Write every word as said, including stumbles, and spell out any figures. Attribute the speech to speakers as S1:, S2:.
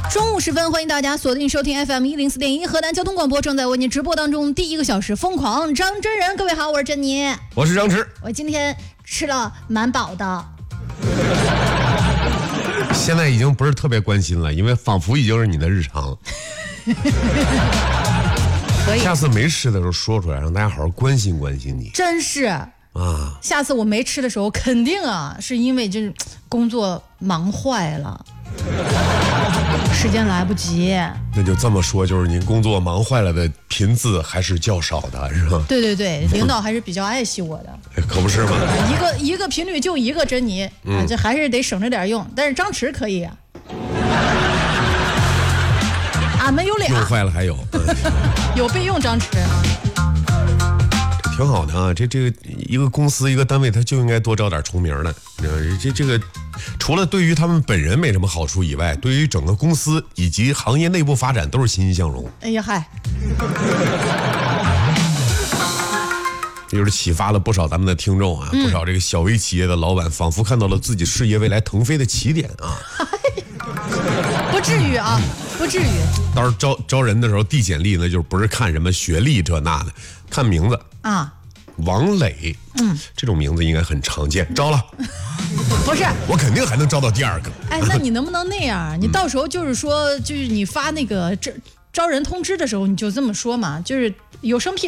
S1: 中午时分，欢迎大家锁定收听 F M 一零四点一河南交通广播，正在为您直播当中第一个小时疯狂张真人。各位好，我是珍妮，
S2: 我是张弛。
S1: 我今天吃了蛮饱的。
S2: 现在已经不是特别关心了，因为仿佛已经是你的日常了。
S1: 可以，
S2: 下次没吃的时候说出来，让大家好好关心关心你。
S1: 真是啊，下次我没吃的时候，肯定啊是因为就是工作忙坏了。时间来不及，
S2: 那就这么说，就是您工作忙坏了的频次还是较少的，是吧？
S1: 对对对，领导还是比较爱惜我的，
S2: 可不是吗？
S1: 一个一个频率就一个珍妮，嗯、啊，这还是得省着点用。但是张弛可以啊，俺们有俩，
S2: 用坏了还有，嗯、
S1: 有备用张弛。
S2: 挺好的啊，这这个一个公司一个单位，他就应该多招点重名的。这这个除了对于他们本人没什么好处以外，对于整个公司以及行业内部发展都是欣欣向荣。
S1: 哎呀嗨，
S2: 这就是启发了不少咱们的听众啊，嗯、不少这个小微企业的老板，仿佛看到了自己事业未来腾飞的起点啊。
S1: 不至于啊，不至于。
S2: 到时候招招人的时候递简历呢，就不是看什么学历这那的，看名字
S1: 啊。
S2: 王磊，嗯，这种名字应该很常见，招了。
S1: 不是，
S2: 我肯定还能招到第二个。
S1: 哎，那你能不能那样？你到时候就是说，就是你发那个招招人通知的时候，你就这么说嘛，就是有生